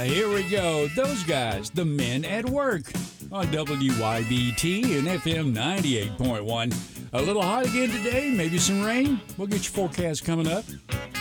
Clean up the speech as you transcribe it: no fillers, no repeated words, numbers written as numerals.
Here we go. Those guys, the men at work on WYBT and FM 98.1. A little hot again today, maybe some rain. We'll get your forecast coming up.